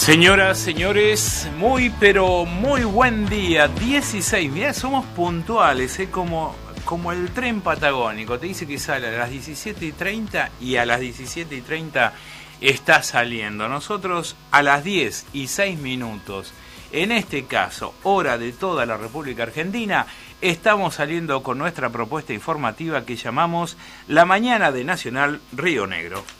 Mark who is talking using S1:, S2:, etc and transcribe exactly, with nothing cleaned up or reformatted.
S1: Señoras, señores, muy pero muy buen día, dieciséis, mirá, somos puntuales, ¿eh? como, como el tren patagónico, te dice que sale a las diecisiete y treinta y a las diecisiete y treinta está saliendo. Nosotros a las diez y seis minutos, en este caso, hora de toda la República Argentina, estamos saliendo con nuestra propuesta informativa que llamamos La Mañana de Nacional Río Negro.